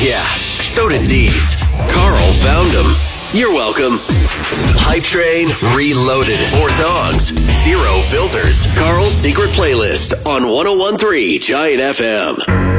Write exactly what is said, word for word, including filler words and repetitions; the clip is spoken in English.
Yeah, so did these. Carl found them. You're welcome. Hype Train Reloaded. Four songs, zero filters. Carl's secret playlist on one oh one point three Giant F M.